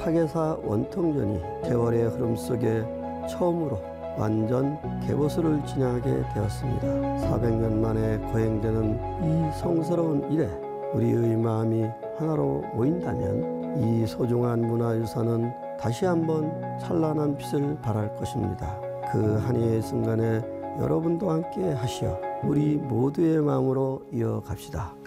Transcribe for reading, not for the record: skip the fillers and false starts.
파괴사 원통전이 세월의 흐름 속에 처음으로 완전 개보수를 진행하게 되었습니다. 400년 만에 거행되는 이 성스러운 일에 우리의 마음이 하나로 모인다면 이 소중한 문화유산은 다시 한번 찬란한 빛을 발할 것입니다. 그 한해의 순간에 여러분도 함께 하시어 우리 모두의 마음으로 이어갑시다.